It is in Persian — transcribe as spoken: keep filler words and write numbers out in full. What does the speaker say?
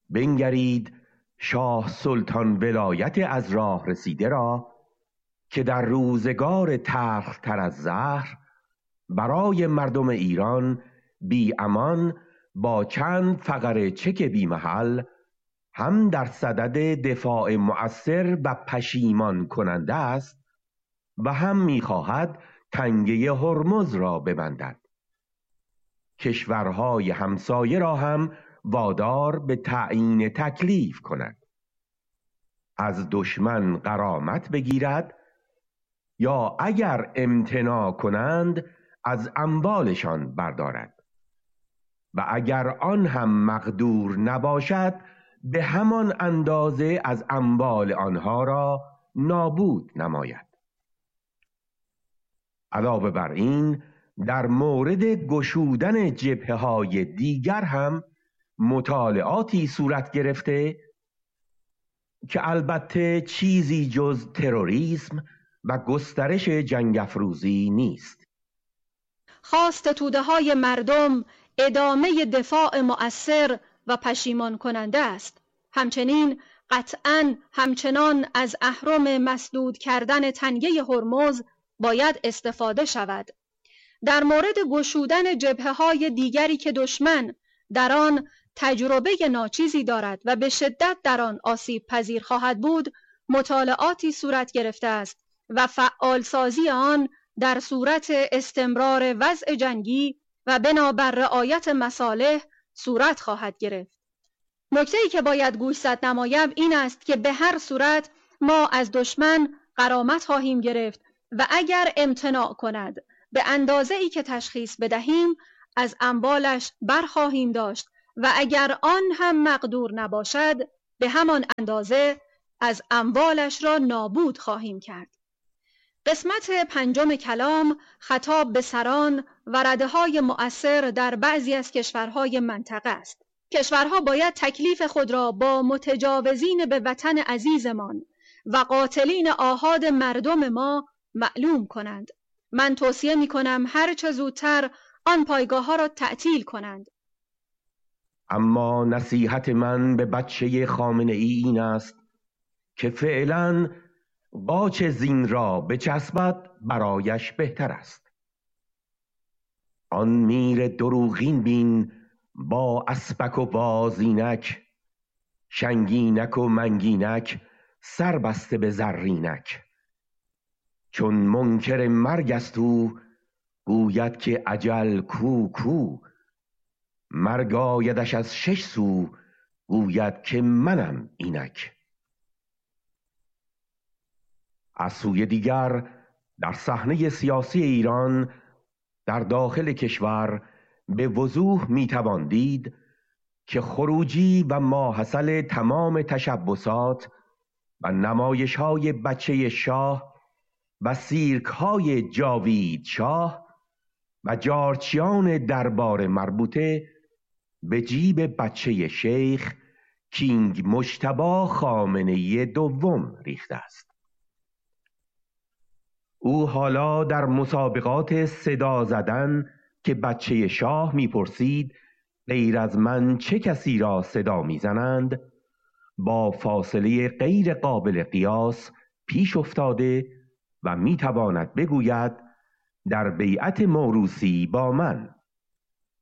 بنگرید شاه سلطان ولایت از راه رسیده را که در روزگار تلخ تر از زهر برای مردم ایران بی امان با چند فقره چک بی محل هم در صدد دفاع مؤثر و پشیمان کننده است و هم می‌خواهد تنگه هرمز را ببندد. کشورهای همسایه را هم وادار به تعیین تکلیف کند، از دشمن غرامت بگیرد یا اگر امتناع کنند از اموالشان بردارد و اگر آن هم مقدور نباشد به همان اندازه از اموال آنها را نابود نماید. علاوه بر این در مورد گشودن جبهه‌های دیگر هم مطالعاتی صورت گرفته که البته چیزی جز تروریسم و گسترش جنگ افروزی نیست. خواست توده های مردم ادامه دفاع مؤثر و پشیمان کننده است. همچنین قطعاً همچنان از اهرم مسدود کردن تنگه هرمز باید استفاده شود. در مورد گشودن جبهه‌های دیگری که دشمن در آن تجربه ناچیزی دارد و به شدت در آن آسیب پذیر خواهد بود، مطالعاتی صورت گرفته است و فعالسازی آن در صورت استمرار وضع جنگی و بنابر رعایت مصالح صورت خواهد گرفت. نکته‌ای که باید گوشزد نمایم این است که به هر صورت ما از دشمن غرامت خواهیم گرفت و اگر امتناع کند به اندازه‌ای که تشخیص بدهیم از اموالش برخواهیم داشت و اگر آن هم مقدور نباشد به همان اندازه از اموالش را نابود خواهیم کرد. قسمت پنجم کلام خطاب به سران و رده‌های مؤثر در بعضی از کشورهای منطقه است. کشورها باید تکلیف خود را با متجاوزین به وطن عزیزمان و قاتلین آحاد مردم ما معلوم کنند. من توصیه می کنم هر چه زودتر آن پایگاه ها را تعطیل کنند. اما نصیحت من به بچه خامنه ای این است که فعلاً قاچ زین را بچسبد برایش بهتر است. آن میر دروغین بین با اسپک و بازینک، شنگینک و منگینک سر بسته به زرینک. چون منکر مرگ است او گوید که اجل کو کو، مرگ آیدش از شش سو گوید که منم اینک. از سوی دیگر در صحنه سیاسی ایران در داخل کشور به وضوح میتوان دید که خروجی و ماحصل تمام تشبسات و نمایش های بچه شاه و سیرک های جاوید شاه و جارچیان دربار مربوطه به جیب بچه شیخ کینگ مجتبی خامنه‌ای دوم ریخته است. او حالا در مسابقات صدا زدن که بچه شاه میپرسید غیر از من چه کسی را صدا میزنند با فاصله غیر قابل قیاس پیش افتاده و میتواند بگوید در بیعت موروثی با من